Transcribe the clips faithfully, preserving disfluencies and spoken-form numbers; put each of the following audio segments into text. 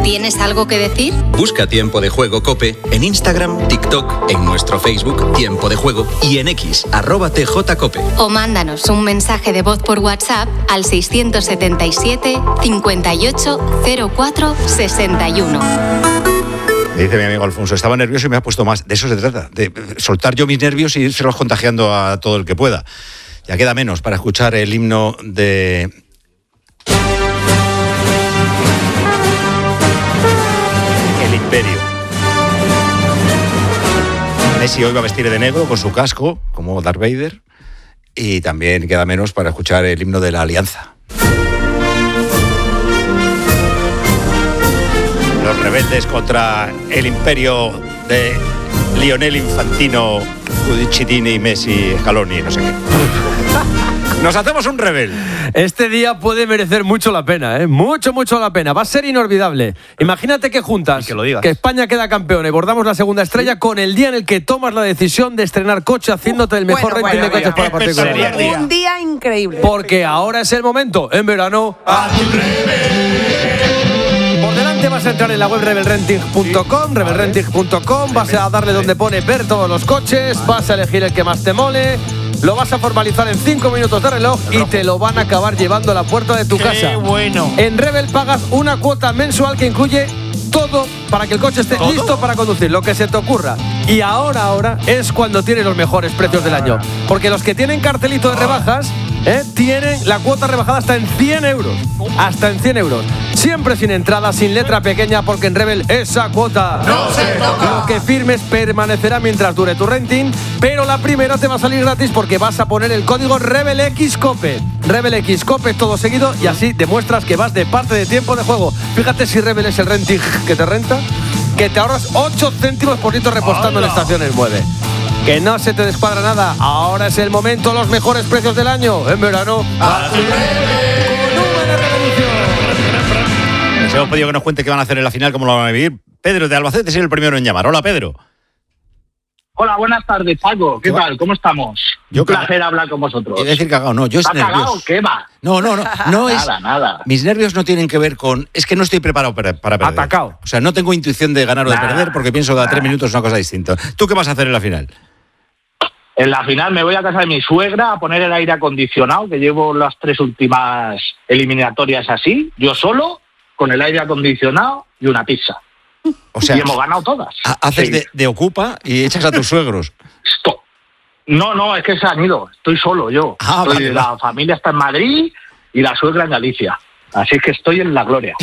¿Tienes algo que decir? Busca Tiempo de Juego COPE en Instagram, TikTok, en nuestro Facebook Tiempo de Juego y en X, arroba tjcope. O mándanos un mensaje de voz por WhatsApp al seiscientos setenta y siete, cincuenta y ocho, cero cuatro, sesenta y uno. Me dice mi amigo Alfonso, estaba nervioso y me ha puesto más. De eso se trata, de soltar yo mis nervios y irselos contagiando a todo el que pueda. Ya queda menos para escuchar el himno de... El Imperio. Messi hoy va a vestir de negro con su casco, como Darth Vader. Y también queda menos para escuchar el himno de la Alianza. Los rebeldes contra el imperio de Lionel Infantino, Udicitini, Messi, Scaloni, no sé qué. Nos hacemos un rebel. Este día puede merecer mucho la pena, ¿eh? Mucho, mucho la pena. Va a ser inolvidable. Imagínate que juntas, que, lo digas. que España queda campeón y bordamos la segunda estrella con el día en el que tomas la decisión de estrenar coche haciéndote el mejor bueno, rating bueno, de coches bueno, para particulares. día. Un día increíble. Porque ahora es el momento, en verano, a tu rebel. Por delante vas a entrar en la web rebel renting punto com, rebel renting punto com, vas a darle donde pone ver todos los coches, vas a elegir el que más te mole. Lo vas a formalizar en cinco minutos de reloj y te lo van a acabar llevando a la puerta de tu Qué casa. bueno. En Rebel pagas una cuota mensual que incluye todo para que el coche esté ¿Todo? listo para conducir, lo que se te ocurra. Y ahora, ahora es cuando tienes los mejores precios del año. Porque los que tienen cartelito de rebajas, ¿eh? tienen la cuota rebajada hasta en cien euros. Hasta en cien euros. Siempre sin entrada, sin letra pequeña, porque en Rebel esa cuota no se toca. Lo que firmes permanecerá mientras dure tu renting, pero la primera te va a salir gratis porque vas a poner el código RebelXCope. RebelXCope todo seguido y así demuestras que vas de parte de Tiempo de Juego. Fíjate si Rebel es el renting que te renta, que te ahorras ocho céntimos por litro repostando en estaciones Mueve. Que no se te descuadra nada. Ahora es el momento, los mejores precios del año. En verano, a tu Rebel. Con V de revolución. Les hemos pedido que nos cuente qué van a hacer en la final, cómo lo van a vivir. Pedro de Albacete es el primero en llamar. Hola, Pedro. Hola, buenas tardes, Paco. ¿Qué, ¿Qué tal? ¿Cómo estamos? Yo Un placer caga... hablar con vosotros. Es decir, cagado, no, yo es nervioso. ¿Cagado? ¿Qué va? No, no, no, no es... Nada, nada. Mis nervios no tienen que ver con... Es que no estoy preparado para, para perder. Atacado. O sea, no tengo intuición de ganar o de nada, perder porque pienso que a tres minutos es una cosa distinta. ¿Tú qué vas a hacer en la final? En la final me voy a casa de mi suegra a poner el aire acondicionado, que llevo las tres últimas eliminatorias así, yo solo, con el aire acondicionado y una pizza. O sea, y hemos ganado todas. Haces sí. de, de ocupa y echas a tus suegros. Esto. No, no, es que se han ido. Estoy solo yo. Ah, estoy, vale, la vale. familia está en Madrid y la suegra en Galicia. Así que estoy en la gloria.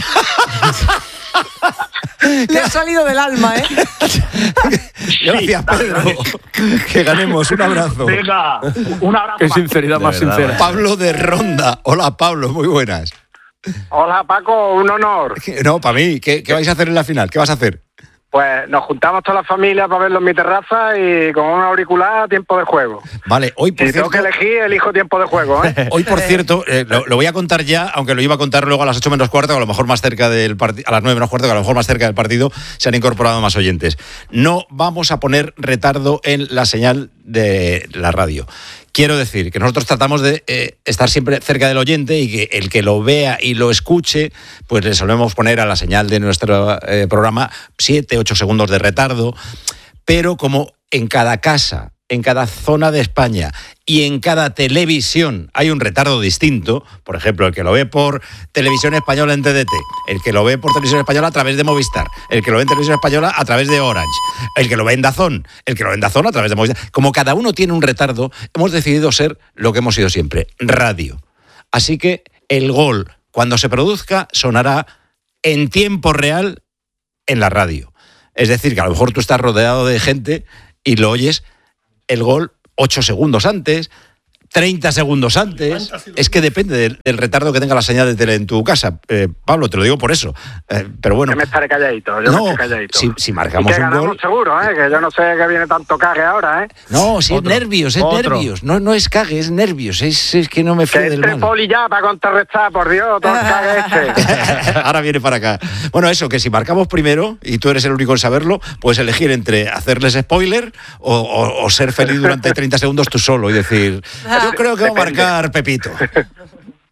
Le ha salido del alma, ¿eh? Gracias, Pedro. Que ganemos. Un abrazo. Venga, un abrazo. Qué sinceridad más verdad, sincera. Pablo de Ronda. Hola, Pablo. Muy buenas. Hola Paco, un honor. No, para mí. ¿Qué, qué vais a hacer en la final? ¿Qué vas a hacer? Pues nos juntamos toda la familia para verlo en mi terraza y con un auricular Tiempo de Juego. Vale, hoy por Si cierto... tengo que elegir, elijo Tiempo de Juego, ¿eh? Hoy, por cierto, eh, lo, lo voy a contar ya, aunque lo iba a contar luego a las ocho menos cuarto, que a lo mejor más cerca del partido, a las nueve menos cuarto, que a lo mejor más cerca del partido se han incorporado más oyentes. No vamos a poner retardo en la señal de la radio. Quiero decir que nosotros tratamos de eh, estar siempre cerca del oyente y que el que lo vea y lo escuche, pues le solemos poner a la señal de nuestro eh, programa siete, ocho segundos de retardo, pero como en cada casa, en cada zona de España y en cada televisión hay un retardo distinto, por ejemplo, el que lo ve por Televisión Española en T D T, el que lo ve por Televisión Española a través de Movistar, el que lo ve en Televisión Española a través de Orange, el que lo ve en DAZN, el que lo ve en DAZN a través de Movistar. Como cada uno tiene un retardo, hemos decidido ser lo que hemos sido siempre, radio. Así que el gol, cuando se produzca, sonará en tiempo real en la radio. Es decir, que a lo mejor tú estás rodeado de gente y lo oyes el gol ocho segundos antes, treinta segundos antes. Es que depende del, del retardo que tenga la señal de tele en tu casa. Eh, Pablo, te lo digo por eso. Eh, pero bueno. Yo me estaré calladito, yo no, me estaré calladito. Si, si marcamos y que un ganamos gol... seguro, ¿eh? Que yo no sé que viene tanto cague ahora, ¿eh? No, si Otro. es nervios, es Otro. nervios. No, no es cague, es nervios. Es, es que no me fío Que del entre mal. Poli ya para contrarrestar, por Dios, todo el cague este. Ahora viene para acá. Bueno, eso, que si marcamos primero, y tú eres el único en saberlo, puedes elegir entre hacerles spoiler o, o, o ser feliz durante treinta segundos tú solo y decir, yo creo que va a marcar Pepito.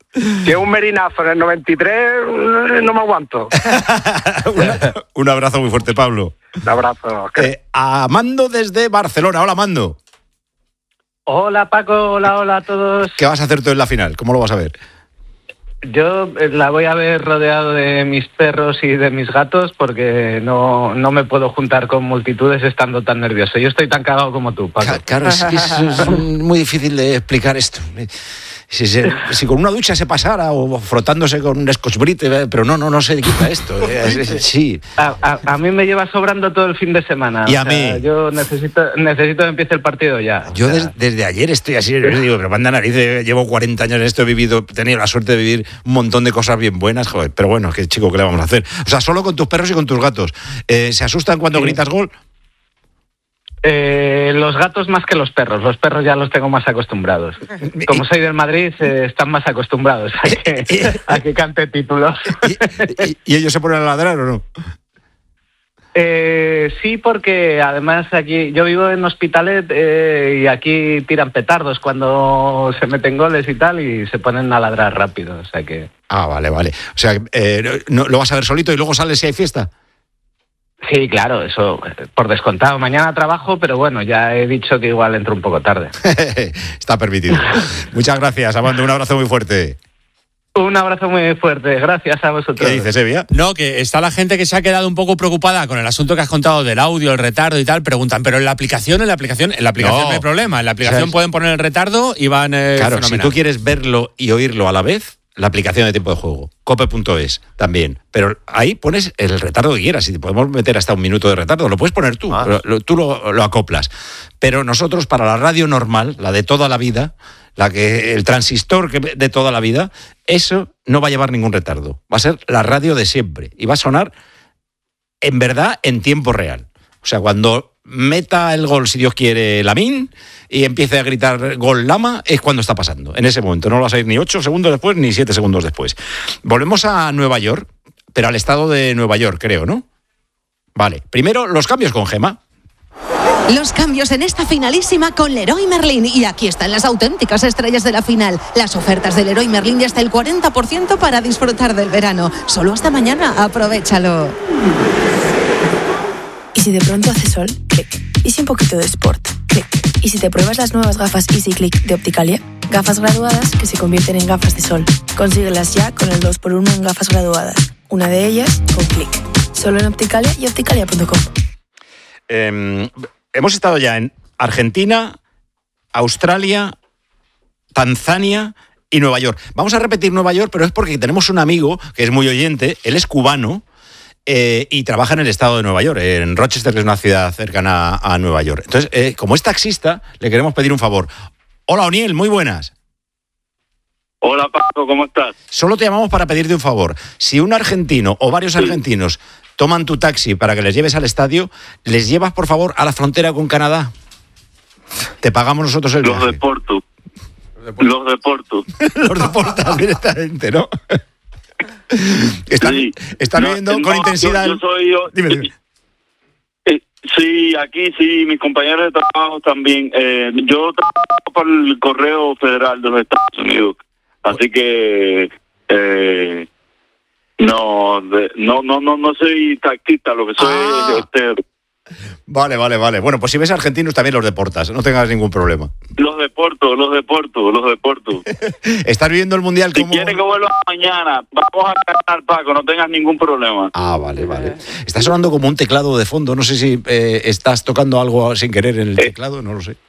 Si es un merinazo en el noventa y tres, no me aguanto. Una, un abrazo muy fuerte, Pablo. Un abrazo. Eh, Amando desde Barcelona. Hola, Amando. Hola, Paco. Hola, hola a todos. ¿Qué vas a hacer tú en la final? ¿Cómo lo vas a ver? Yo la voy a ver rodeado de mis perros y de mis gatos porque no, no me puedo juntar con multitudes estando tan nervioso. Yo estoy tan cagado como tú, Paco. Claro, es que es, es muy difícil de explicar esto. Si, se, si con una ducha se pasara o frotándose con un Scotch-Brite, pero no, no, no se quita esto. Sí. A, a, a mí me lleva sobrando todo el fin de semana. Y a o sea, mí. Yo necesito, necesito que empiece el partido ya. Yo o sea. des, desde ayer estoy así, yo digo, pero manda narices, llevo cuarenta años en esto, he vivido, he tenido la suerte de vivir un montón de cosas bien buenas, joder, pero bueno, qué chico, ¿qué le vamos a hacer? O sea, solo con tus perros y con tus gatos. Eh, ¿Se asustan cuando sí. gritas gol? Eh, los gatos más que los perros. Los perros ya los tengo más acostumbrados. Como soy del Madrid, eh, están más acostumbrados a que, a que cante títulos. ¿Y, y, ¿Y ellos se ponen a ladrar o no? Eh, sí, porque además aquí yo vivo en Hospitalet eh, y aquí tiran petardos cuando se meten goles y tal y se ponen a ladrar rápido. O sea que. Ah, vale, vale. O sea, eh, no, lo vas a ver solito y luego sales si hay fiesta. Sí, claro, eso por descontado. Mañana trabajo, pero bueno, ya he dicho que igual entro un poco tarde. Está permitido. Muchas gracias, Amando. Un abrazo muy fuerte. Un abrazo muy fuerte. Gracias a vosotros. ¿Qué dices, Evia? No, que está la gente que se ha quedado un poco preocupada con el asunto que has contado del audio, el retardo y tal. Preguntan, pero en la aplicación, en la aplicación, en la aplicación no, no hay problema. En la aplicación o sea, pueden poner el retardo y van eh, claro, fenomenal. Si tú quieres verlo y oírlo a la vez, la aplicación de tiempo de juego, cope punto es también. Pero ahí pones el retardo que quieras. Y te podemos meter hasta un minuto de retardo. Lo puedes poner tú. Ah. Lo, lo, tú lo, lo acoplas. Pero nosotros, para la radio normal, la de toda la vida, la que el transistor que de toda la vida, eso no va a llevar ningún retardo. Va a ser la radio de siempre. Y va a sonar, en verdad, en tiempo real. O sea, cuando meta el gol, si Dios quiere, Lamine, y empiece a gritar gol Lama, es cuando está pasando. En ese momento. No lo vas a ir ni ocho segundos después, ni siete segundos después. Volvemos a Nueva York, pero al estado de Nueva York, creo, ¿no? Vale. Primero, los cambios con Gema. Los cambios en esta finalísima con Leroy Merlin. Y aquí están las auténticas estrellas de la final. Las ofertas de Leroy Merlin de hasta el cuarenta por ciento para disfrutar del verano. Solo hasta mañana. Aprovéchalo. ¿Y si de pronto hace sol? Clic. ¿Y si un poquito de sport? Clic. ¿Y si te pruebas las nuevas gafas Easy Click de Opticalia? Gafas graduadas que se convierten en gafas de sol. Consíguelas ya con el dos por uno en gafas graduadas. Una de ellas con Clic. Solo en Opticalia y opticalia punto com. Eh, hemos estado ya en Argentina, Australia, Tanzania y Nueva York. Vamos a repetir Nueva York, pero es porque tenemos un amigo que es muy oyente, él es cubano, Eh, y trabaja en el estado de Nueva York, en Rochester, que es una ciudad cercana a, a Nueva York. Entonces, eh, como es taxista, le queremos pedir un favor. Hola, O'Neill, muy buenas. Hola, Paco, ¿cómo estás? Solo te llamamos para pedirte un favor. Si un argentino o varios sí. argentinos toman tu taxi para que les lleves al estadio, les llevas, por favor, a la frontera con Canadá. Te pagamos nosotros el Los viaje. de Porto. Los de Porto. Los de Porto directamente, ¿no? Están, sí. están no, viendo no, con intensidad. Yo, yo soy yo. Dime, dime. Eh, sí, aquí sí, mis compañeros de trabajo también. Eh, yo trabajo para el Correo Federal de los Estados Unidos, así que eh, no, de, no, no, no, no soy taxista, lo que soy ah. es este, Vale, vale, vale. Bueno, pues si ves argentinos también los deportas, no tengas ningún problema. Los de Porto, los de Porto, los de Porto. ¿Estás viviendo el Mundial como...? Si quieres que vuelva mañana, vamos a ganar, Paco, no tengas ningún problema. Ah, vale, vale. Está sonando como un teclado de fondo, no sé si eh, estás tocando algo sin querer en el teclado, no lo sé.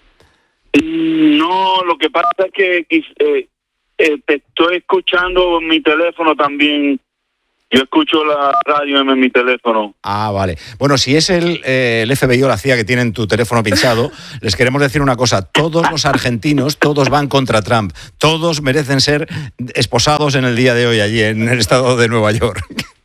No, lo que pasa es que eh, eh, te estoy escuchando en mi teléfono también. Yo escucho la radio en mi teléfono. Ah, vale. Bueno, si es el, eh, el F B I o la C I A que tienen tu teléfono pinchado, les queremos decir una cosa. Todos los argentinos, todos van contra Trump. Todos merecen ser esposados en el día de hoy allí, en el estado de Nueva York.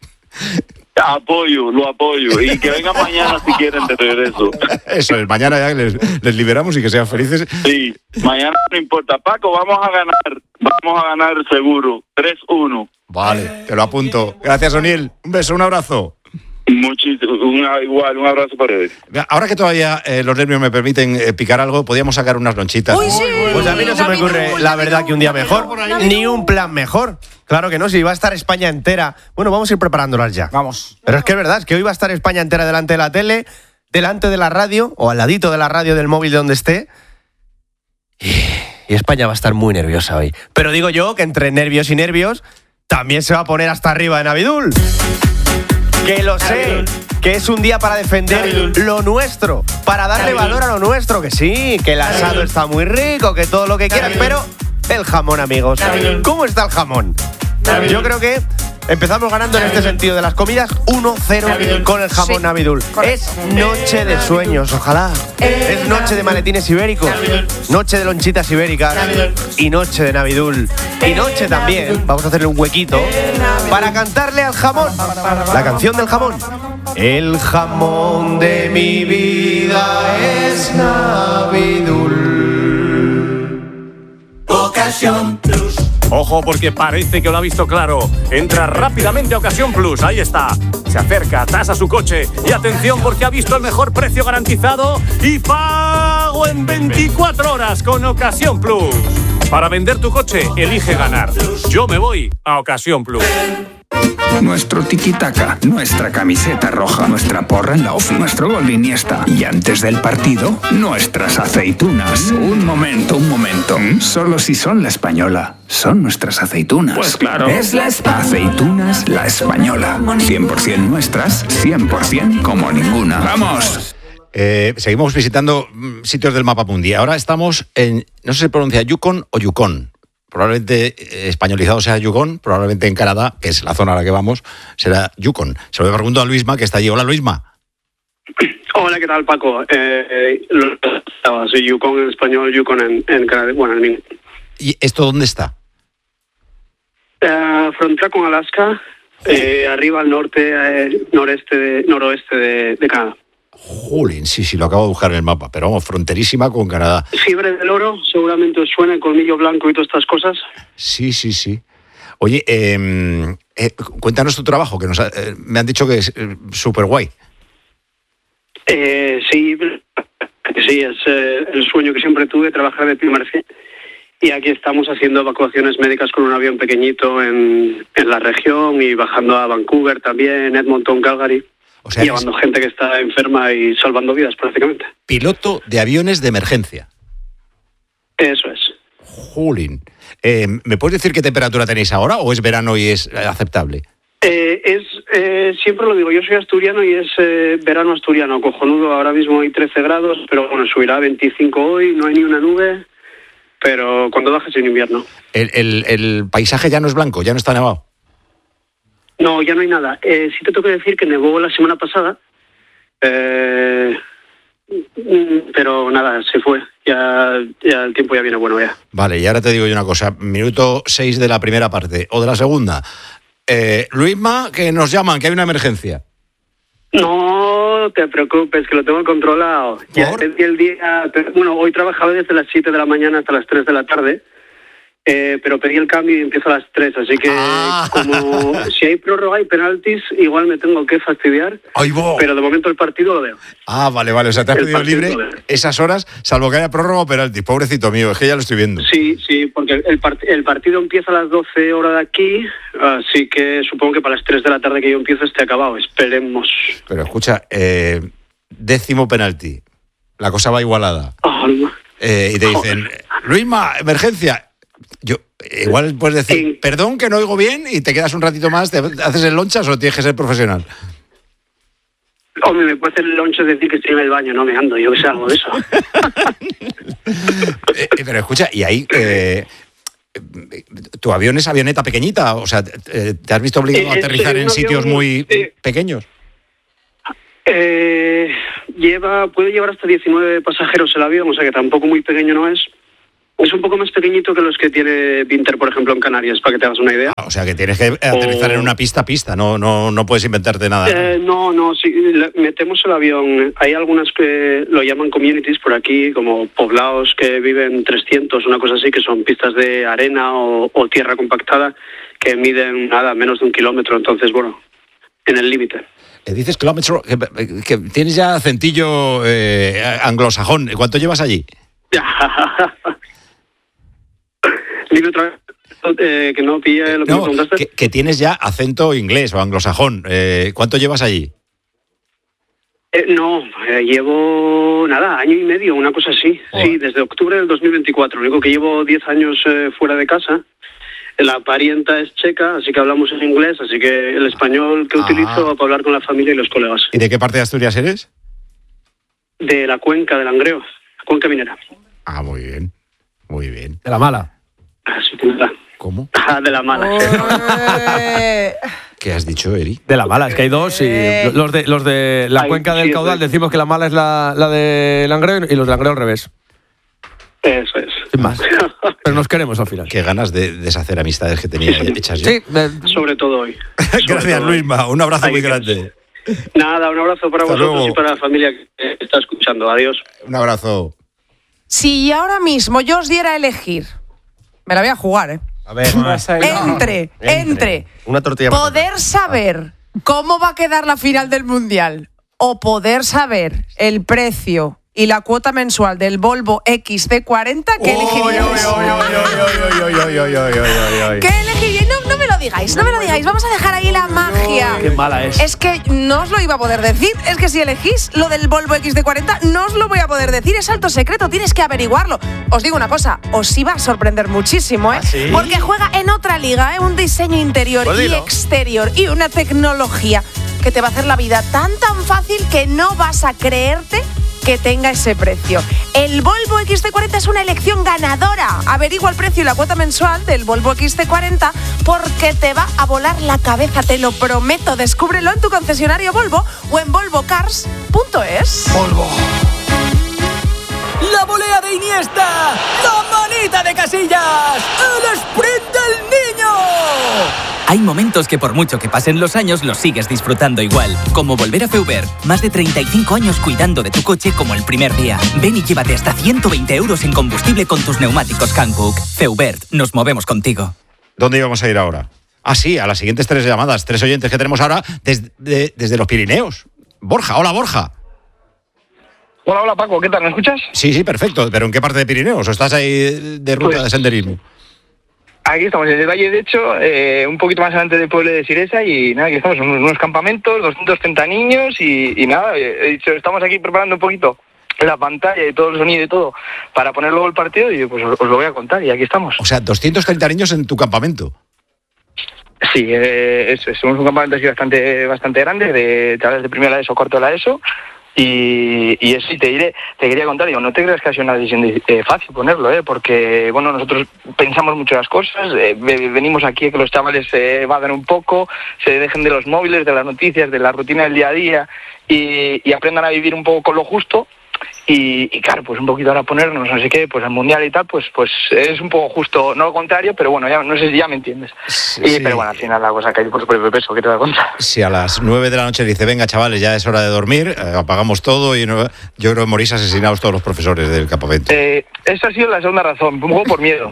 Apoyo, lo apoyo. Y que vengan mañana si quieren de regreso. Eso es, mañana ya les, les liberamos y que sean felices. Sí, mañana no importa. Paco, vamos a ganar. Vamos a ganar seguro. tres uno. Vale, te lo apunto. Gracias, O'Neill. Un beso, un abrazo. Muchísimo, una, igual, un abrazo para él. Ahora que todavía eh, los nervios me permiten eh, picar algo, podríamos sacar unas lonchitas. Uy, sí. Pues a mí no se me ocurre, la verdad, que un día mejor, ni un plan mejor. Claro que no, si va a estar España entera. Bueno, vamos a ir preparándolas ya. Vamos. Pero es que es verdad, es que hoy va a estar España entera delante de la tele, delante de la radio, o al ladito de la radio del móvil de donde esté. Y España va a estar muy nerviosa hoy. Pero digo yo que entre nervios y nervios, también se va a poner hasta arriba en Abidul. Que lo sé, que es un día para defender lo nuestro, para darle valor a lo nuestro, que sí, que el asado está muy rico, que todo lo que quieras, pero el jamón, amigos. ¿Cómo está el jamón? Yo creo que empezamos ganando en este sentido de las comidas uno cero con el jamón Navidul. Es noche de sueños, ojalá. Es noche de maletines ibéricos, noche de lonchitas ibéricas y noche de Navidul. Y noche también, vamos a hacerle un huequito para cantarle al jamón la canción del jamón. El jamón de mi vida es Navidul. Ocasión Plus. Ojo, porque parece que lo ha visto claro. Entra rápidamente a Ocasión Plus, ahí está. Se acerca, tasa su coche y atención porque ha visto el mejor precio garantizado y pago en veinticuatro horas con Ocasión Plus. Para vender tu coche, elige ganar. Yo me voy a Ocasión Plus. Nuestro tiki-taka, nuestra camiseta roja, nuestra porra en la off, nuestro gol de Iniesta. Y antes del partido, nuestras aceitunas. Un momento, un momento. Solo si son la española, son nuestras aceitunas. Pues claro. Es la espa- Aceitunas La Española. cien por ciento nuestras, cien por ciento como ninguna. ¡Vamos! Eh, seguimos visitando mm, sitios del mapa mundial. Ahora estamos en, no sé si se pronuncia Yukon o Yukon. Probablemente eh, españolizado sea Yukon, probablemente en Canadá, que es la zona a la que vamos, será Yukon. Se lo pregunto a Luisma, que está allí. Hola, Luisma. Hola, ¿qué tal, Paco? Eh, eh, soy Yukon en español, Yukon en, en Canadá. Bueno, en inglés. ¿Y esto dónde está? Eh, frontera con Alaska, eh, arriba al norte, eh, noreste de, noroeste de, de Canadá. Jolín, sí, sí, lo acabo de buscar en el mapa, pero vamos, fronterísima con Canadá. Fiebre del oro, seguramente os suena, el colmillo blanco y todas estas cosas. Sí, sí, sí. Oye, eh, eh, cuéntanos tu trabajo, que nos ha, eh, me han dicho que es eh, súper guay. Eh, sí, sí, es eh, el sueño que siempre tuve, trabajar de primer fin. Y aquí estamos haciendo evacuaciones médicas con un avión pequeñito en, en la región y bajando a Vancouver también, Edmonton, Calgary. O sea, llevando gente que está enferma y salvando vidas prácticamente. Piloto de aviones de emergencia. Eso es. Jolín. Eh, ¿Me puedes decir qué temperatura tenéis ahora o es verano y es aceptable? Eh, es eh, siempre lo digo, yo soy asturiano y es eh, verano asturiano, cojonudo. Ahora mismo hay trece grados, pero bueno, subirá a veinticinco hoy, no hay ni una nube, pero cuando bajes en invierno. El, el, el paisaje ya no es blanco, ya no está nevado. No, ya no hay nada. Eh, sí te tengo que decir que nevó la semana pasada, eh, pero nada, se fue. Ya, ya el tiempo ya viene bueno ya. Vale, y ahora te digo yo una cosa. Minuto seis de la primera parte, o de la segunda. Eh, Luisma, que nos llaman, que hay una emergencia. No te preocupes, que lo tengo controlado. ¿Por? Ya el día, bueno, hoy trabajaba desde las siete de la mañana hasta las tres de la tarde. Eh, pero pedí el cambio y empiezo a las tres, así que ah. como si hay prórroga y penaltis, igual me tengo que fastidiar, pero de momento el partido lo veo. Ah, vale, vale, o sea, te has pedido libre esas horas, salvo que haya prórroga o penaltis. Pobrecito mío, es que ya lo estoy viendo. Sí, sí, porque el, part- el partido empieza a las doce horas de aquí, así que supongo que para las tres de la tarde que yo empiezo esté acabado, esperemos. Pero escucha, eh, décimo penalti, la cosa va igualada. Oh, no. eh, y te dicen, Luisma, emergencia. Yo, igual puedes decir, sí. Perdón que no oigo bien y te quedas un ratito más, te haces el lonchas o tienes que ser profesional. Hombre, me puede hacer el lonchas decir que estoy en el baño, no me ando, yo que sé algo de eso. eh, pero escucha, y ahí, eh, ¿tu avión es avioneta pequeñita? O sea, ¿te, te has visto obligado a aterrizar en sitios muy eh, pequeños? Eh, lleva, puede llevar hasta diecinueve pasajeros el avión, o sea que tampoco muy pequeño no es. Es un poco más pequeñito que los que tiene Vinter, por ejemplo, en Canarias, para que te hagas una idea. O sea, que tienes que aterrizar o... en una pista a pista, no, no, no puedes inventarte nada. Eh, no, no, sí, metemos el avión. Hay algunas que lo llaman communities por aquí, como poblados que viven trescientos, una cosa así, que son pistas de arena o, o tierra compactada, que miden nada, menos de un kilómetro. Entonces, bueno, en el límite. Eh, dices kilómetro, que, que tienes ya acentillo eh, anglosajón. ¿Cuánto llevas allí? Dime otra vez, eh, que no pille lo que no, me preguntaste. Que, que tienes ya acento inglés o anglosajón. Eh, ¿Cuánto llevas allí? Eh, no, eh, llevo, nada, año y medio, una cosa así. Oh. Sí, desde octubre del dos mil veinticuatro. Lo único que llevo diez años eh, fuera de casa. La parienta es checa, así que hablamos en inglés, así que el español que ah. utilizo para hablar con la familia y los colegas. ¿Y de qué parte de Asturias eres? De la cuenca del Langreo, cuenca minera. Ah, muy bien, muy bien. De la mala. Ah, sí, de la... ¿Cómo? Ah, de la mala. ¿Qué has dicho, Eri? De la mala, es que hay dos y eh... los de los de la Ay, cuenca del sí, caudal pues. Decimos que la mala es la, la de Langreo y los de Langreo al revés. Eso es. Sin más. Pero nos queremos al final. Qué ganas de deshacer amistades que tenía hechas yo. Sí, eh... sobre todo hoy. Gracias, Luisma. Un abrazo Ay, muy grande. Nada, un abrazo para Hasta vosotros luego. Y para la familia que está escuchando. Adiós. Un abrazo. Si ahora mismo yo os diera a elegir, me la voy a jugar, ¿eh? A ver, entre, entre, una tortilla. Poder saber cómo va a quedar la final del Mundial o poder saber el precio y la cuota mensual del Volvo X C cuarenta, ¿qué elegiríais? ¿Qué elegiríais? No, no me lo digáis, no me lo digáis. Vamos a dejar ahí la magia. Qué mala es. Es que no os lo iba a poder decir. Es que si elegís lo del Volvo X C cuarenta, no os lo voy a poder decir. Es alto secreto, tienes que averiguarlo. Os digo una cosa, os iba a sorprender muchísimo, ¿eh? ¿Ah, sí? Porque juega en otra liga, ¿eh? Un diseño interior pues y dilo. exterior y una tecnología que te va a hacer la vida tan tan fácil que no vas a creerte que tenga ese precio. El Volvo X C cuarenta es una elección ganadora. Averigua el precio y la cuota mensual del Volvo X C cuarenta porque te va a volar la cabeza, te lo prometo. Descúbrelo en tu concesionario Volvo o en volvo cars punto es. Volvo. La volea de Iniesta, la manita de Casillas, el sprint del niño. Hay momentos que por mucho que pasen los años los sigues disfrutando igual, como volver a Feubert. Más de treinta y cinco años cuidando de tu coche como el primer día. Ven y llévate hasta ciento veinte euros en combustible con tus neumáticos Hankook. Feubert, nos movemos contigo. ¿Dónde íbamos a ir ahora? Ah, sí, a las siguientes tres llamadas, tres oyentes que tenemos ahora desde, de, desde los Pirineos. Borja, hola Borja. Hola, hola Paco, ¿qué tal? ¿Me escuchas? Sí, sí, perfecto. ¿Pero en qué parte de Pirineos? ¿O estás ahí de ruta pues, de senderismo? Aquí estamos en el Valle, de hecho, eh, un poquito más adelante del pueblo de Siresa y nada, aquí estamos en unos campamentos, doscientos treinta niños y, y nada, he dicho, estamos aquí preparando un poquito la pantalla y todo el sonido y todo para poner luego el partido y pues os, os lo voy a contar y aquí estamos. O sea, doscientos treinta niños en tu campamento. Sí, eh, eso, somos un campamento así bastante, bastante grande, de chavales de primera ESO, cuarto de la ESO. Y, y eso, y te diré, te quería contar, digo, no te creas que ha sido una decisión eh, fácil ponerlo, eh, porque, bueno, nosotros pensamos mucho las cosas, eh, venimos aquí a que los chavales se eh, vayan un poco, se dejen de los móviles, de las noticias, de la rutina del día a día y, y aprendan a vivir un poco con lo justo. Y, y claro, pues un poquito ahora ponernos, no sé qué, pues al mundial y tal, pues pues es un poco justo, no lo contrario, pero bueno, ya no sé si ya me entiendes. Sí, y, sí. Pero bueno, al final la cosa cae por su propio peso, ¿qué te voy a contar? Si a las nueve de la noche dice, venga chavales, ya es hora de dormir, eh, apagamos todo y no, yo creo que morís asesinados todos los profesores del campamento. Eh, esa ha sido la segunda razón, un poco por miedo.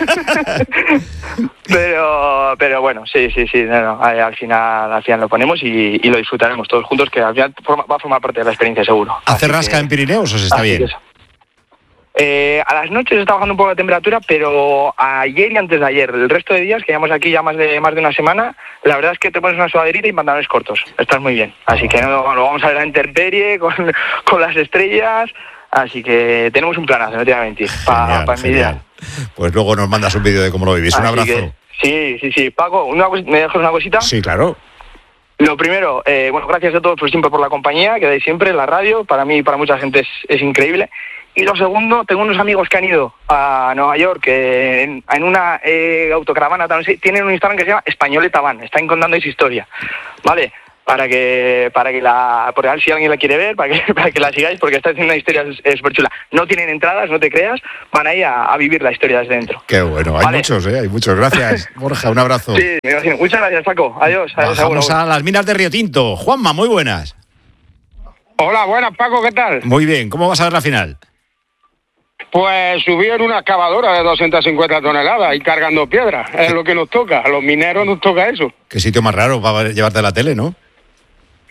pero pero bueno, sí, sí, sí, no, no, al final al final lo ponemos y, y lo disfrutaremos todos juntos, que al final forma, va a formar parte de la experiencia seguro. ¿Hace rasca que, en Pirineos o se está bien? Eh, a las noches está bajando un poco la temperatura, pero ayer y antes de ayer, el resto de días, que llevamos aquí ya más de más de una semana, la verdad es que te pones una sudaderita y pantalones cortos. Estás muy bien. Así que no, lo vamos a ver a la intemperie, con, con las estrellas. Así que tenemos un planazo, no te voy a mentir, para pa envidiar. Pues luego nos mandas un vídeo de cómo lo vivís. Un abrazo. Que, sí, sí, sí. Paco, una, ¿me dejas una cosita? Sí, claro. Lo primero, eh, bueno, gracias a todos por siempre por la compañía que dais siempre en la radio. Para mí y para mucha gente es, es increíble. Y lo segundo, tengo unos amigos que han ido a Nueva York que en, en una eh, autocaravana, tienen un Instagram que se llama Españoleta Van, están contando esa historia, ¿vale? Para que para que la por si alguien la quiere ver, para que para que la sigáis, porque está haciendo una historia súper chula. No tienen entradas, no te creas, van ahí a, a vivir la historia desde dentro. Qué bueno, hay ¿vale? muchos, ¿eh? Hay muchos. Gracias, Borja, un abrazo. Sí, me imagino. Muchas gracias, Paco. Adiós. adiós Vamos a las minas de Río Tinto. Juanma, muy buenas. Hola, buenas, Paco, ¿qué tal? Muy bien, ¿cómo vas a ver la final? Pues subí en una excavadora de doscientas cincuenta toneladas y cargando piedras. Es lo que nos toca. A los mineros nos toca eso. Qué sitio más raro para llevarte a la tele, ¿no?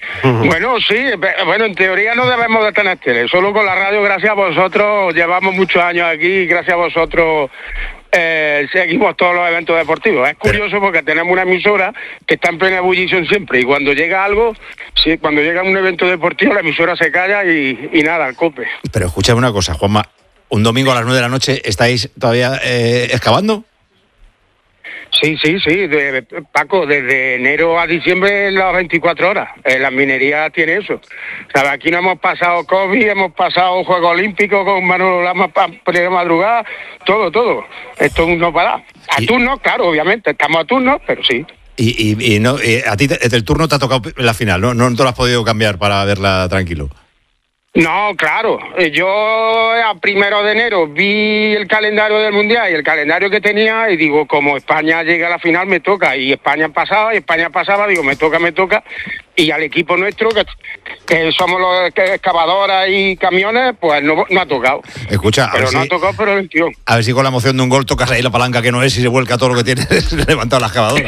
Bueno, sí, bueno, en teoría no debemos de tener tele, solo con la radio, gracias a vosotros, llevamos muchos años aquí y gracias a vosotros eh, seguimos todos los eventos deportivos. Es curioso porque tenemos una emisora que está en plena ebullición siempre y cuando llega algo, sí, cuando llega un evento deportivo la emisora se calla y, y nada, al cope. Pero escúchame una cosa, Juanma, un domingo a las nueve de la noche, ¿estáis todavía eh, excavando? Sí, sí, sí, de, Paco, desde enero a diciembre las veinticuatro horas. Eh, la minería tiene eso. ¿Sabes? Aquí no hemos pasado COVID, hemos pasado Juegos Olímpicos con Manolo Lama de madrugada, todo, todo. Esto no para. A y... turnos, claro, obviamente, estamos a turnos, pero sí. Y, y, y no, y a ti te, el turno te ha tocado la final, ¿no? No te lo has podido cambiar para verla tranquilo. No, claro. Yo a primero de enero vi el calendario del Mundial y el calendario que tenía y digo, como España llega a la final me toca y España pasaba y España pasaba, digo, me toca, me toca y al equipo nuestro, que, que somos los que excavadoras y camiones, pues no, no ha tocado. Escucha, pero si, no ha tocado, pero el tío. A ver si con la emoción de un gol tocas ahí la palanca que no es y se vuelca todo lo que tienes levantado la excavadora.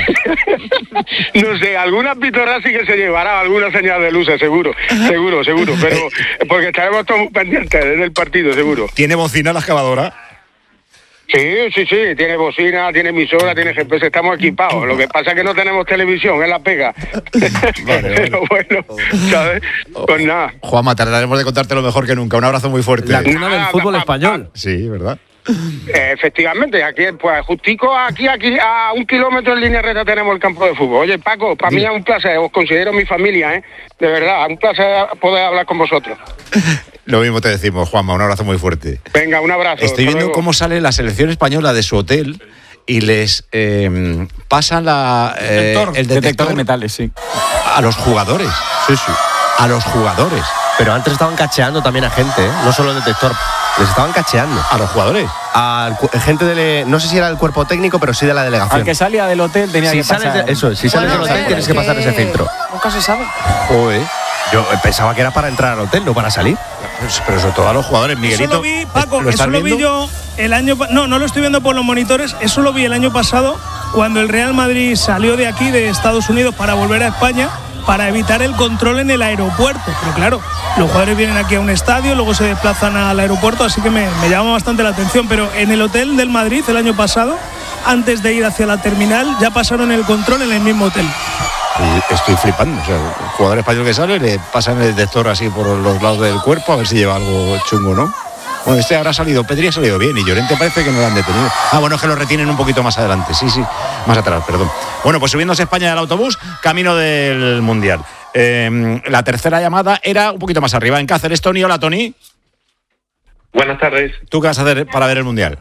No sé, alguna pitorra sí que se llevará, alguna señal de luces, seguro, seguro, seguro, pero porque estaremos todos pendientes desde el partido, seguro. ¿Tiene bocina la excavadora? Sí, sí, sí, tiene bocina, tiene emisora, tiene G P S, estamos equipados. Lo que pasa es que no tenemos televisión, es la pega. Vale, pero bueno, ¿sabes? Pues nada. Juanma, trataremos de contarte lo mejor que nunca. Un abrazo muy fuerte. La cuna del fútbol español. Sí, ¿verdad? Eh, efectivamente, aquí, pues justico aquí, aquí a un kilómetro en línea recta tenemos el campo de fútbol. Oye, Paco, para mí es un placer, os considero mi familia, ¿eh? De verdad, un placer poder hablar con vosotros. Lo mismo te decimos, Juanma, un abrazo muy fuerte. Venga, un abrazo. Estoy viendo cómo sale la selección española de su hotel y les eh, pasan la, eh, detector, el detector, detector de metales, sí. A los jugadores. Sí, sí. A los jugadores. Pero antes estaban cacheando también a gente, ¿eh? No solo el detector. Les estaban cacheando. ¿A los jugadores? A gente de... No sé si era del cuerpo técnico, pero sí de la delegación. Al que salía del hotel tenía si que pasar... Sales de, eso, si sales bueno, del hotel tienes que pasar ese filtro. Nunca se sabe. Joder. Yo pensaba que era para entrar al hotel, no para salir. Pero sobre todo a los jugadores, Miguelito. Eso lo vi, Paco, ¿lo eso lo vi yo el año... No, no lo estoy viendo por los monitores. Eso lo vi el año pasado cuando el Real Madrid salió de aquí, de Estados Unidos, para volver a España, para evitar el control en el aeropuerto. Pero claro, los jugadores vienen aquí a un estadio, luego se desplazan al aeropuerto, así que me, me llama bastante la atención. Pero en el hotel del Madrid el año pasado, antes de ir hacia la terminal, ya pasaron el control en el mismo hotel. Estoy flipando. O sea, el jugador español que sale le pasan el detector así por los lados del cuerpo a ver si lleva algo chungo, ¿no? Bueno, este habrá salido, Pedri ha salido bien y Llorente parece que no lo han detenido. Ah, bueno, es que lo retienen un poquito más adelante, sí, sí, más atrás, perdón. Bueno, pues subiéndose a España del autobús, camino del Mundial. Eh, la tercera llamada era un poquito más arriba, en Cáceres. Tony, hola, Tony. Buenas tardes. ¿Tú qué vas a hacer para ver el Mundial?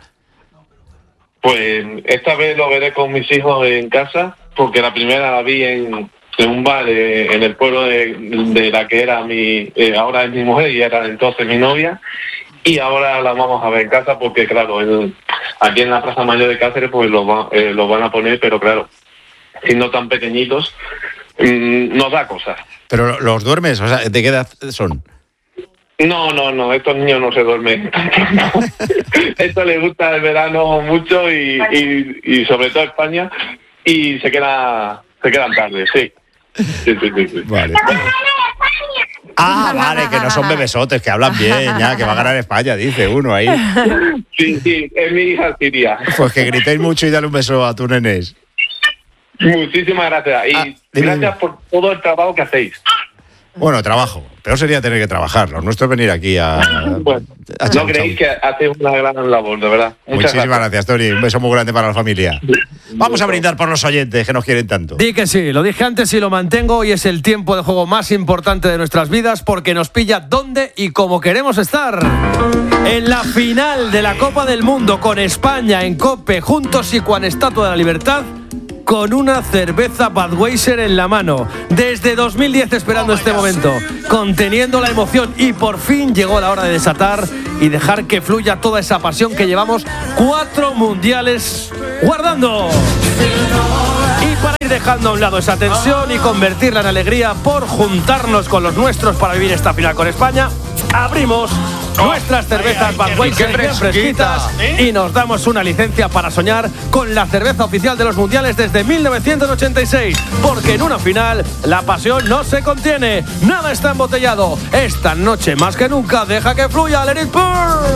Pues esta vez lo veré con mis hijos en casa, porque la primera la vi en, en un bar de, en el pueblo de, de la que era mi, eh, ahora es mi mujer y era entonces mi novia. Y ahora la vamos a ver en casa porque, claro, el, aquí en la Plaza Mayor de Cáceres pues lo, va, eh, lo van a poner, pero claro, siendo tan pequeñitos, mmm, nos da cosas. ¿Pero los duermes? O sea, ¿de qué edad son? No, no, no, estos niños no se duermen. Esto les gusta el verano mucho y, y, y sobre todo España y se queda, se quedan tarde, sí. Sí, sí, sí, sí. Vale. Ah, vale, que no son bebesotes, que hablan bien, ya, que va a ganar España, dice uno ahí. Sí, sí, es mi hija Siria. Pues que gritéis mucho y dale un beso a tu nenés. Muchísimas gracias. Y ah, gracias dime. por todo el trabajo que hacéis. Bueno, trabajo. Peor sería tener que trabajar. Lo nuestro es venir aquí a... Bueno, a no creéis que hacéis una gran labor, de verdad. Muchas Muchísimas gracias. gracias, Tony. Un beso muy grande para la familia. Vamos a brindar por los oyentes que nos quieren tanto. Di que sí, lo dije antes y lo mantengo, y es el tiempo de juego más importante de nuestras vidas porque nos pilla dónde y cómo queremos estar. En la final de la Copa del Mundo con España en COPE, juntos y con Estatua de la Libertad, con una cerveza Budweiser en la mano. Desde dos mil diez esperando este momento, conteniendo la emoción, y por fin llegó la hora de desatar y dejar que fluya toda esa pasión que llevamos cuatro mundiales guardando. Y para ir dejando a un lado esa tensión y convertirla en alegría por juntarnos con los nuestros para vivir esta final con España, abrimos nuestras cervezas Budweiser bien fresquitas y nos damos una licencia para soñar con la cerveza oficial de los mundiales desde mil novecientos ochenta y seis, porque en una final la pasión no se contiene, nada está embotellado. Esta noche más que nunca deja que fluya Let It Pour.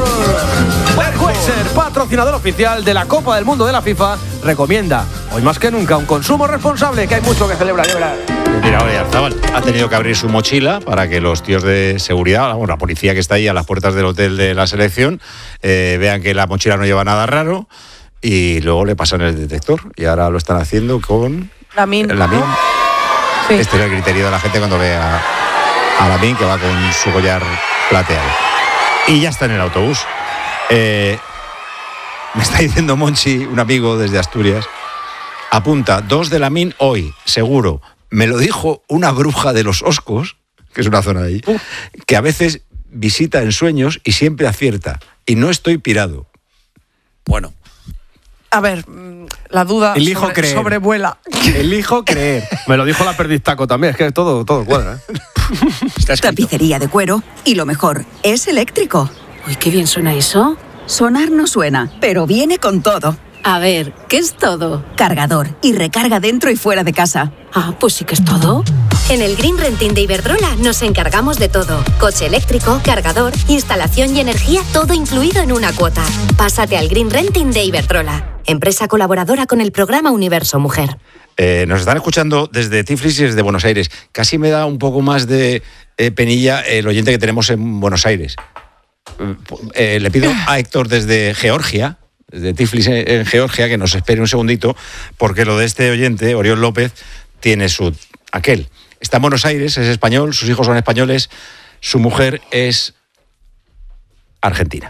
Budweiser, patrocinador oficial de la Copa del Mundo de la FIFA, recomienda hoy más que nunca un consumo responsable, que hay mucho que celebrar. Mira, Oyarzabal ha tenido que abrir su mochila para que los tíos de seguridad, bueno, la policía que está ahí a las puertas del hotel de la selección, eh, vean que la mochila no lleva nada raro y luego le pasan el detector. Y ahora lo están haciendo con Lamine. Lamine. Sí. Este es el criterio de la gente cuando ve a, a Lamine, que va con su collar plateado. Y ya está en el autobús. Eh, me está diciendo Monchi, un amigo desde Asturias, apunta, dos de Lamine hoy, seguro. Me lo dijo una bruja de los Oscos, que es una zona de ahí, uh. que a veces visita en sueños y siempre acierta. Y no estoy pirado. Bueno. A ver, la duda Elijo sobre, creer. sobrevuela. Elijo creer. Me lo dijo la Perdistaco también, es que todo, todo cuadra. ¿eh? Tapicería de cuero y lo mejor, es eléctrico. Uy, qué bien suena eso. Sonar no suena, pero viene con todo. A ver, ¿qué es todo? Cargador y recarga dentro y fuera de casa. Ah, pues sí que es todo. En el Green Renting de Iberdrola nos encargamos de todo. Coche eléctrico, cargador, instalación y energía, todo incluido en una cuota. Pásate al Green Renting de Iberdrola, empresa colaboradora con el programa Universo Mujer. Eh, nos están escuchando desde Tiflis y desde Buenos Aires. Casi me da un poco más de eh, penilla el oyente que tenemos en Buenos Aires. Eh, le pido a Héctor desde Georgia, desde Tiflis en Georgia, que nos espere un segundito, porque lo de este oyente, Oriol López, tiene su aquel. Está en Buenos Aires, es español, sus hijos son españoles, su mujer es argentina.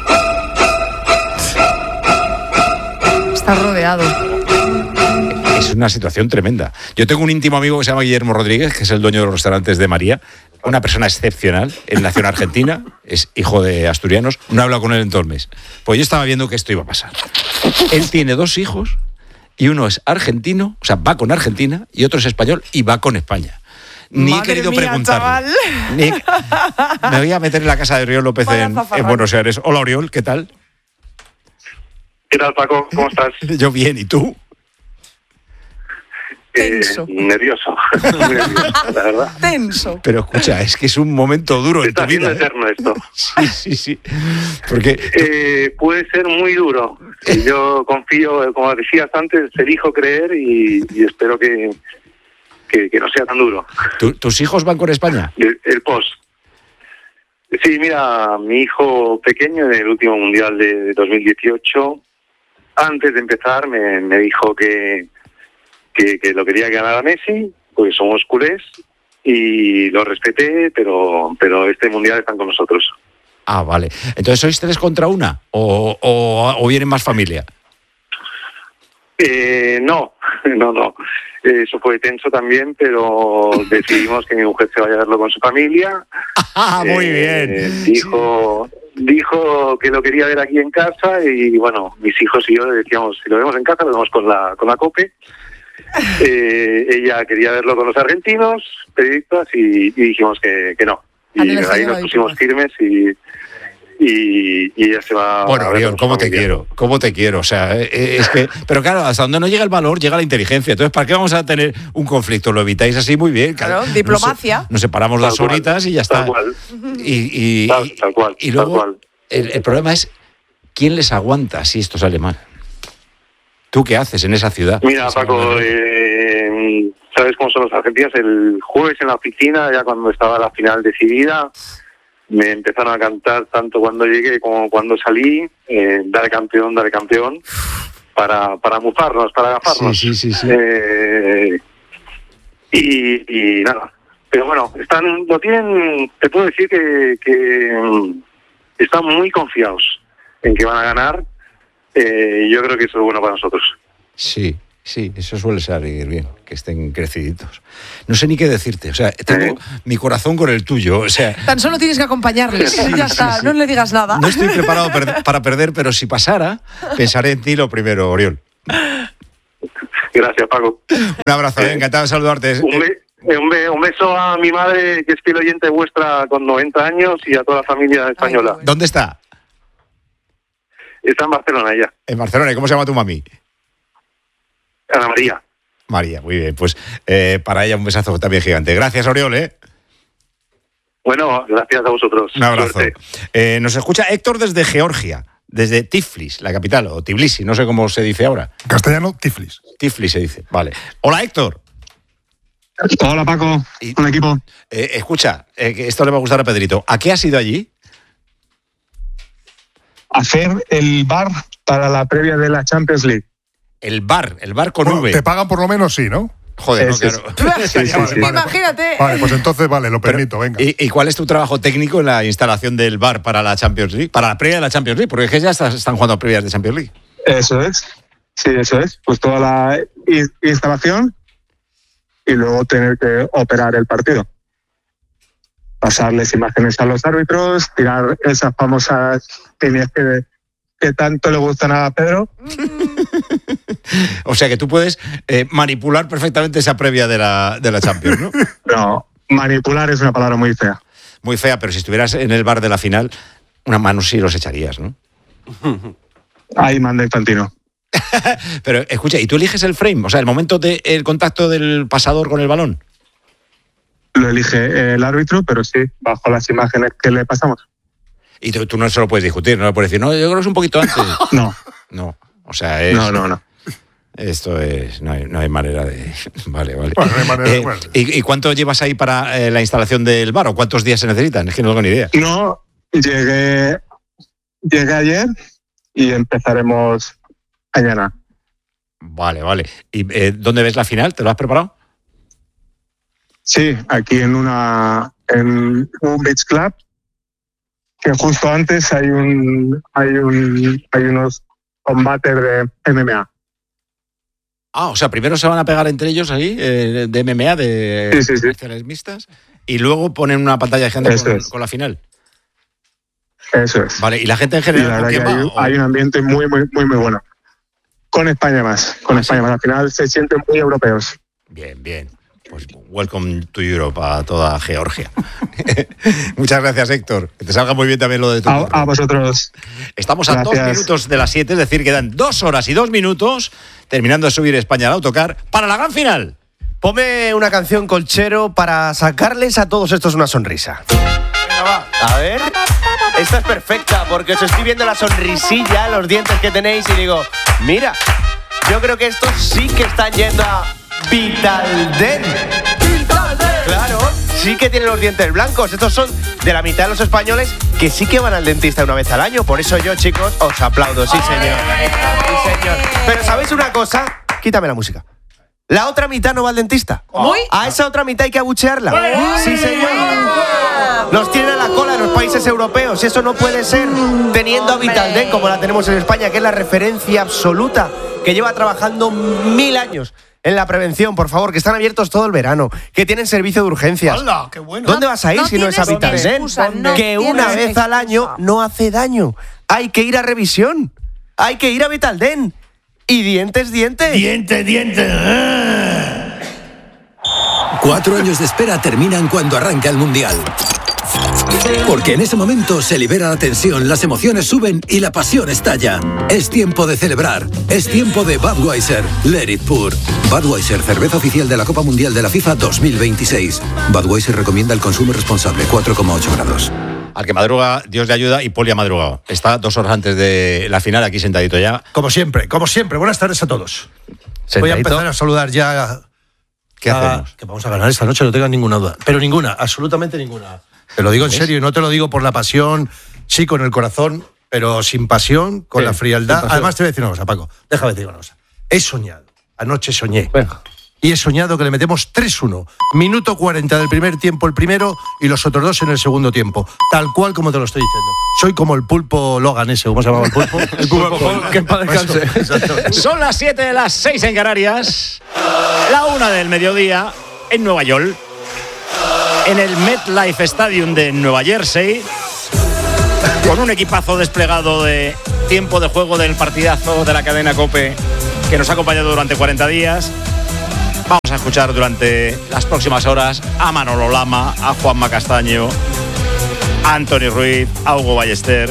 Está rodeado. Es una situación tremenda. Yo tengo un íntimo amigo que se llama Guillermo Rodríguez, que es el dueño de los restaurantes de María, una persona excepcional. Él nació en Argentina, es hijo de asturianos, no he hablado con él en todo el mes. Pues yo estaba viendo que esto iba a pasar. Él tiene dos hijos y uno es argentino, o sea, va con Argentina, y otro es español y va con España. Ni Madre he querido mía, preguntarle. Ni... Me voy a meter en la casa de Oriol López en, en Buenos Aires. Hola, Oriol, ¿qué tal? ¿Qué tal, Paco? ¿Cómo estás? Yo bien, ¿y tú? Tenso. Eh, nervioso. Muy nervioso, la verdad. Tenso. Pero escucha, es que es un momento duro en tu vida. Está siendo eterno esto. Sí, sí, sí. Porque eh, puede ser muy duro. Yo confío, como decías antes, elijo creer y, y espero que, que, que no sea tan duro. ¿Tu, ¿Tus hijos van con España? El, el post. Sí, mira, mi hijo pequeño en el último Mundial de dos mil dieciocho, antes de empezar me, me dijo que Que, que lo quería ganar a Messi, porque somos culés, y lo respeté, pero pero este mundial están con nosotros. Ah, vale. Entonces, ¿sois tres contra una? ¿O, o, o vienen más familia? Eh, no, no, no. Eso fue tenso también, pero decidimos que mi mujer se vaya a verlo con su familia. Ah, muy eh, bien. Dijo... Dijo que lo quería ver aquí en casa y, bueno, mis hijos y yo le decíamos, si lo vemos en casa, lo vemos con la con la COPE. Eh, ella quería verlo con los argentinos, periodistas, y, y dijimos que, que no. Y ahí nos pusimos firmes y, y, y ella se va... Bueno, Oriol, ¿cómo te quiero? ¿Cómo te quiero? O sea, es que... Pero claro, hasta donde no llega el valor, llega la inteligencia. Entonces, ¿para qué vamos a tener un conflicto? Lo evitáis así muy bien. Claro, nos, diplomacia. Nos separamos tal las cual, horitas y ya está. Tal cual. Y, y, tal, tal cual. Y luego, tal cual. El, el problema es, ¿quién les aguanta si esto sale mal? ¿Tú qué haces en esa ciudad? Mira, Paco, eh, ¿sabes cómo son los argentinos? El jueves en la oficina, ya cuando estaba la final decidida, me empezaron a cantar tanto cuando llegué como cuando salí, eh, dale campeón, dale campeón, para, para mufarnos, para agafarnos. Sí, sí, sí, sí. Eh, y, y nada, pero bueno, están, lo tienen, te puedo decir que, que están muy confiados en que van a ganar. Eh, yo creo que eso es bueno para nosotros. Sí, sí, eso suele salir bien, que estén creciditos. No sé ni qué decirte, o sea, tengo ¿Eh? mi corazón con el tuyo, o sea... Tan solo tienes que acompañarles, sí, ya está, sí, sí. No le digas nada. No estoy preparado per- para perder, pero si pasara, pensaré en ti lo primero, Oriol. Gracias, Paco. Un abrazo, eh, encantado de saludarte. Un, be- Eh, un, be- un beso a mi madre, que es fiel oyente vuestra con noventa años, y a toda la familia española. Ay, ¿dónde está? Está en Barcelona ya. En Barcelona. ¿Y cómo se llama tu mami? Ana María. María, muy bien. Pues eh, para ella un besazo también gigante. Gracias, Oriol, ¿eh? Bueno, gracias a vosotros. Un abrazo. Eh, nos escucha Héctor desde Georgia, desde Tiflis, la capital, o Tbilisi, no sé cómo se dice ahora. Castellano, Tiflis. Tiflis se dice, vale. Hola, Héctor. Hola, Paco. Un equipo. Eh, escucha, eh, que esto le va a gustar a Pedrito. ¿A qué has ido allí? Hacer el bar para la previa de la Champions League. El bar, el bar con Bueno, V. te pagan por lo menos, sí, ¿no? Joder, no, Ese claro. es. Sí, sí, sí. Vale, Imagínate. Vale, pues entonces vale, lo permito, venga. ¿Y, ¿Y cuál es tu trabajo técnico en la instalación del bar para la Champions League? Para la previa de la Champions League, porque es que ya estás- están jugando previas de Champions League. Eso es. Sí, eso es. Pues toda la i- instalación y luego tener que operar el partido. Pasarles imágenes a los árbitros, tirar esas famosas líneas que, que tanto le gustan a Pedro. O sea que tú puedes eh, manipular perfectamente esa previa de la, de la Champions, ¿no? No, manipular es una palabra muy fea. Muy fea, pero si estuvieras en el bar de la final, una mano sí los echarías, ¿no? Ahí manda Infantino. Pero escucha, ¿y tú eliges el frame? O sea, el momento del contacto del pasador con el balón. Lo elige el árbitro, pero sí, bajo las imágenes que le pasamos. Y tú, tú no se lo puedes discutir, no le puedes decir, no, yo creo que es un poquito antes. No. No, o sea, es... No, no, no. Esto es... No hay, no hay manera de... Vale, vale. Bueno, no hay manera de- Eh, ¿y, y cuánto llevas ahí para eh, la instalación del bar? ¿O cuántos días se necesitan? Es que no tengo ni idea. No, llegué, llegué ayer y empezaremos mañana. Vale, vale. ¿Y eh, dónde ves la final? ¿Te lo has preparado? Sí, aquí en una en un beach club, que justo antes hay un hay un hay unos combates de M M A. Ah, o sea, primero se van a pegar entre ellos ahí, eh, de M M A, de Sí, sí, sí. artes mixtas, y luego ponen una pantalla de gente Eso con, es. con la final. Eso es. Vale, y la gente en Y la general, ¿con verdad quién que va? hay, ¿O- hay un ambiente muy muy muy muy bueno. Con España más, con Ah, España más. Al final se sienten muy europeos. Bien, bien. Pues welcome to Europe a toda Georgia. Muchas gracias, Héctor. Que te salga muy bien también lo de tu A, curro. a vosotros. Estamos a dos Gracias. minutos de las siete, es decir, quedan dos horas y dos minutos terminando de subir España al autocar para la gran final. Ponme una canción, Colchero, para sacarles a todos estos una sonrisa. A ver. Esta es perfecta porque os estoy viendo la sonrisilla, los dientes que tenéis y digo, mira, yo creo que estos sí que están yendo a Vitaldent. Claro, sí que tienen los dientes blancos. Estos son de la mitad de los españoles que sí que van al dentista una vez al año. Por eso yo, chicos, os aplaudo. Sí, señor. Sí, señor. Pero ¿sabéis una cosa? Quítame la música. La otra mitad no va al dentista. ¿Muy? A esa otra mitad hay que abuchearla. Sí, señor. Los tienen a la cola en los países europeos. Eso no puede ser. Teniendo a Vitaldent como la tenemos en España, que es la referencia absoluta, que lleva trabajando mil años en la prevención, por favor, que están abiertos todo el verano, que tienen servicio de urgencias. ¡Hala, qué bueno! ¿Dónde vas a ir No si no es a tienes Vitaldent? excusa, no Que una tienes vez al año no hace daño. Hay que ir a revisión. Hay que ir a Vitaldent. Y dientes, dientes. Diente, diente. Cuatro años de espera terminan cuando arranca el Mundial. Porque en ese momento se libera la tensión, las emociones suben y la pasión estalla. Es tiempo de celebrar. Es tiempo de Budweiser. Let it pour. Budweiser, cerveza oficial de la Copa Mundial de la FIFA dos mil veintiséis. Budweiser recomienda el consumo responsable, cuatro coma ocho grados. Al que madruga, Dios le ayuda, y Poli ha madrugado. Está dos horas antes de la final aquí sentadito ya. Como siempre, como siempre. Buenas tardes a todos. Sentadito. Voy a empezar a saludar ya. ¿Qué a- hacemos? Que vamos a ganar esta noche, no tengas ninguna duda. Pero ninguna, absolutamente ninguna. Te lo digo en ¿Ves? serio y no te lo digo por la pasión, sí, con el corazón, pero sin pasión, con Sí, la sin frialdad. pasión. Además, te voy a decir una cosa, Paco. Déjame decir una cosa. He soñado. Anoche soñé. Y he soñado que le metemos tres uno. Minuto cuarenta del primer tiempo el primero y los otros dos en el segundo tiempo. Tal cual como te lo estoy diciendo. Soy como el pulpo Logan ese, ¿cómo se llamaba el pulpo? El pulpo. Que en paz descanse. Exacto. Son las siete de las seis en Canarias, la una del mediodía en Nueva York, en el MetLife Stadium de Nueva Jersey, con un equipazo desplegado de tiempo de juego del partidazo de la cadena COPE que nos ha acompañado durante cuarenta días. Vamos a escuchar durante las próximas horas a Manolo Lama, a Juanma Castaño, a Antoni Ruiz, a Hugo Ballester,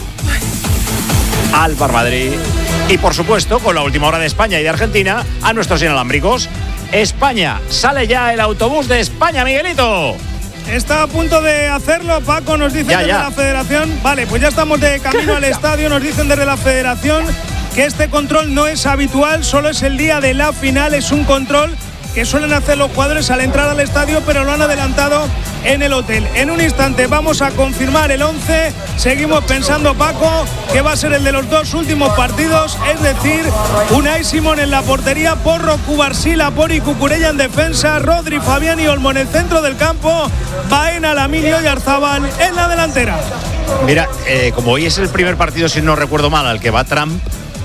a Alvar Madrid y, por supuesto, con la última hora de España y de Argentina, a nuestros inalámbricos. España, sale ya el autobús de España, Miguelito. Está a punto de hacerlo, Paco, nos dicen ya, desde ya. la Federación. Vale, pues ya estamos de camino al estadio, nos dicen desde la Federación que este control no es habitual, solo es el día de la final, es un control que suelen hacer los jugadores al entrar al estadio, pero lo han adelantado en el hotel. En un instante vamos a confirmar el once. Seguimos pensando, Paco, que va a ser el de los dos últimos partidos, es decir, Unai Simón en la portería, Porro, Cubarsí, Laporte y Cucurella en defensa, Rodri, Fabián y Olmo en el centro del campo, Baena, Lamine y Oyarzábal en la delantera. Mira, eh, como hoy es el primer partido, si no recuerdo mal, al que va Trump,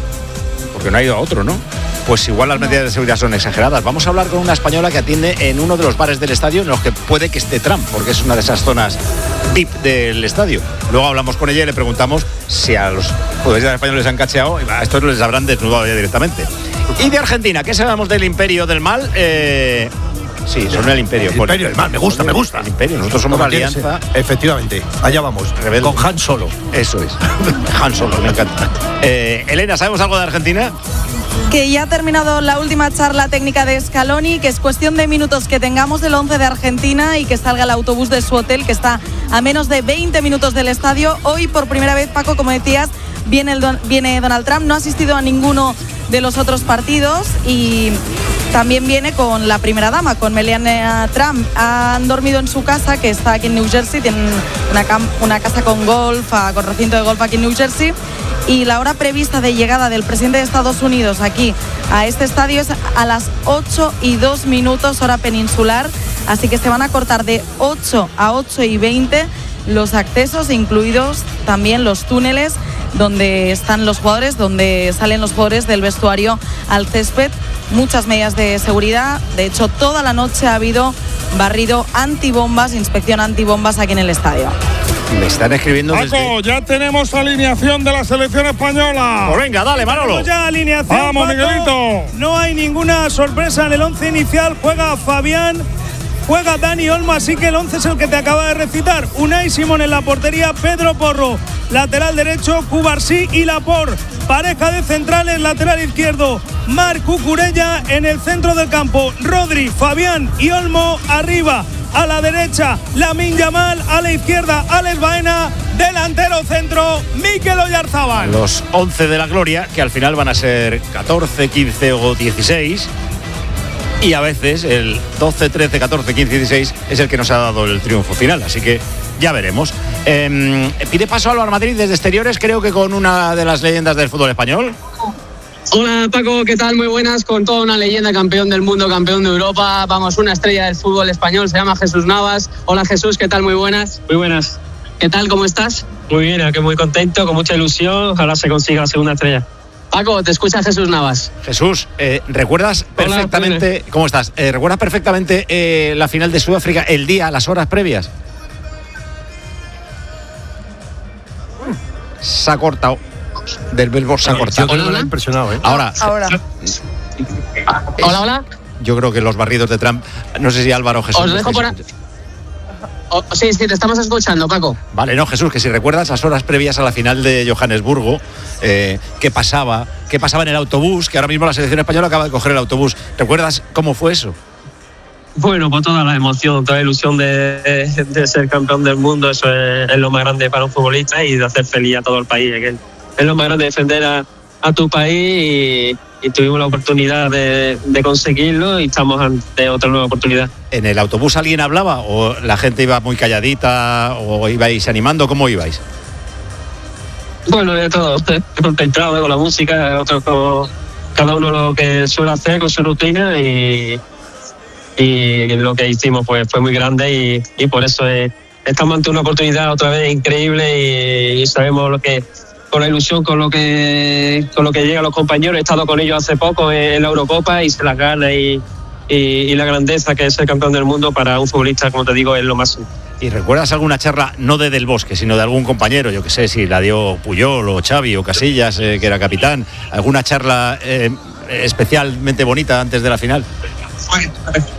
porque no ha ido a otro, ¿no? Pues igual las medidas de seguridad son exageradas. Vamos a hablar con una española que atiende en uno de los bares del estadio en los que puede que esté Trump, porque es una de esas zonas V I P del estadio. Luego hablamos con ella y le preguntamos si a los futbolistas españoles se han cacheado, y a estos les habrán desnudado ya directamente. Y de Argentina, ¿qué sabemos del Imperio del Mal? Eh, sí, son el Imperio. El Imperio del Mal, me gusta, me gusta. El Imperio, nosotros somos la alianza. Efectivamente, allá vamos, rebelde. Con Han Solo. Eso es, Han Solo, me encanta. Eh, Elena, ¿sabemos algo de Argentina? Que ya ha terminado la última charla técnica de Scaloni, que es cuestión de minutos que tengamos el once de Argentina y que salga el autobús de su hotel, que está a menos de veinte minutos del estadio. Hoy, por primera vez, Paco, como decías, viene, el don, viene Donald Trump, no ha asistido a ninguno de los otros partidos y también viene con la primera dama, con Melania Trump. Han dormido en su casa, que está aquí en New Jersey, tienen una, una casa con golf, con recinto de golf aquí en New Jersey. Y la hora prevista de llegada del presidente de Estados Unidos aquí a este estadio es a las ocho y dos minutos, hora peninsular. Así que se van a cortar de ocho a ocho y veinte los accesos, incluidos también los túneles donde están los jugadores, donde salen los jugadores del vestuario al césped. Muchas medidas de seguridad. De hecho, toda la noche ha habido barrido antibombas, inspección antibombas aquí en el estadio. Me están escribiendo Paco, desde... ya tenemos alineación de la selección española. Pues venga, dale, Manolo. Ya alineación, Vamos, Paco. Miguelito. No hay ninguna sorpresa en el once inicial. Juega Fabián, juega Dani Olmo, así que el once es el que te acaba de recitar. Unai Simón en la portería, Pedro Porro, lateral derecho, Cubarsí y Laporte. Pareja de centrales, lateral izquierdo, Marc Cucurella en el centro del campo, Rodri, Fabián y Olmo arriba. A la derecha, Lamine Yamal, a la izquierda, Alex Baena, delantero centro, Mikel Oyarzábal. Los once de la gloria, que al final van a ser catorce, quince o dieciséis. Y a veces el doce, trece, catorce, quince y dieciséis es el que nos ha dado el triunfo final. Así que ya veremos. Eh, pide paso a Alvar Madrid desde exteriores, creo que con una de las leyendas del fútbol español. Hola Paco, ¿qué tal? Muy buenas, con toda una leyenda, campeón del mundo, campeón de Europa, vamos, una estrella del fútbol español, se llama Jesús Navas. Hola Jesús, ¿qué tal? Muy buenas. Muy buenas. ¿Qué tal? ¿Cómo estás? Muy bien, aquí muy contento, con mucha ilusión, ojalá se consiga la segunda estrella. Paco, te escucha Jesús Navas. Jesús, eh, ¿recuerdas perfectamente, Hola, ¿cómo estás? Eh, ¿Recuerdas perfectamente eh, la final de Sudáfrica, el día, las horas previas? Se ha cortado. Del Belbor se ha cortado. Yo creo que me ha impresionado, ¿eh? Ahora. Ahora. Hola, hola. Yo creo que los barridos de Trump, no sé si Álvaro o Jesús. Os dejo por... Oh, sí, sí, te estamos escuchando, Paco. Vale, no, Jesús, que si recuerdas las horas previas a la final de Johannesburgo, eh, ¿qué pasaba? ¿Qué pasaba en el autobús? Que ahora mismo la selección española acaba de coger el autobús. ¿Recuerdas cómo fue eso? Bueno, pues toda la emoción, toda la ilusión de, de ser campeón del mundo, eso es, es lo más grande para un futbolista y de hacer feliz a todo el país. Es, es lo más grande defender a, a tu país y, y tuvimos la oportunidad de, de conseguirlo y estamos ante otra nueva oportunidad. ¿En el autobús alguien hablaba o la gente iba muy calladita o ibais animando? ¿Cómo ibais? Bueno, de todo, concentrado con la música, otros con cada uno lo que suele hacer con su rutina y, y lo que hicimos pues fue muy grande y, y por eso es, estamos ante una oportunidad otra vez increíble y, y sabemos lo que con la ilusión con lo que con lo que llegan los compañeros. He estado con ellos hace poco en la Eurocopa y se las gana y, y, y la grandeza que es ser campeón del mundo para un futbolista, como te digo, es lo máximo. ¿Y recuerdas alguna charla, no de Del Bosque, sino de algún compañero? Yo que sé, si la dio Puyol o Xavi o Casillas, eh, que era capitán. ¿Alguna charla eh, especialmente bonita antes de la final?